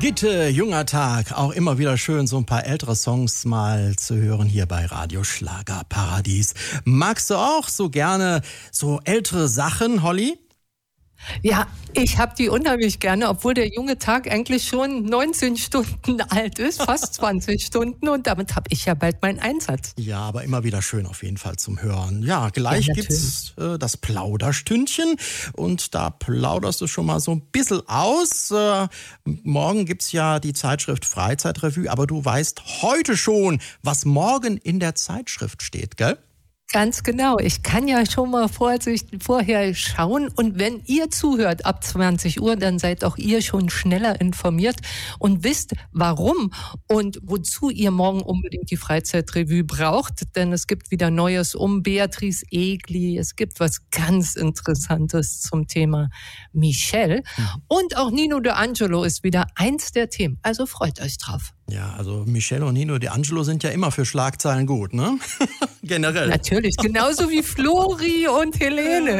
Gitte, junger Tag, auch immer wieder schön, so ein paar ältere Songs mal zu hören hier bei Radio Schlagerparadies. Magst du auch so gerne so ältere Sachen, Holly? Ja, ich habe die unheimlich gerne, obwohl der junge Tag eigentlich schon 19 Stunden alt ist, fast 20 Stunden, und damit habe ich ja bald meinen Einsatz. Ja, aber immer wieder schön auf jeden Fall zum Hören. Ja, gleich gibt's das Plauderstündchen und da plauderst du schon mal so ein bisschen aus. Morgen gibt's ja die Zeitschrift Freizeitrevue, aber du weißt heute schon, was morgen in der Zeitschrift steht, gell? Ganz genau. Ich kann ja schon mal vorher schauen. Und wenn ihr zuhört ab 20 Uhr, dann seid auch ihr schon schneller informiert und wisst, warum und wozu ihr morgen unbedingt die Freizeitrevue braucht. Denn es gibt wieder Neues um Beatrice Egli. Es gibt was ganz Interessantes zum Thema Michelle. Und auch Nino D'Angelo ist wieder eins der Themen. Also freut euch drauf. Ja, also Michelle und Nino D'Angelo sind ja immer für Schlagzeilen gut, ne? Generell. Natürlich, genauso wie Flori und Helene.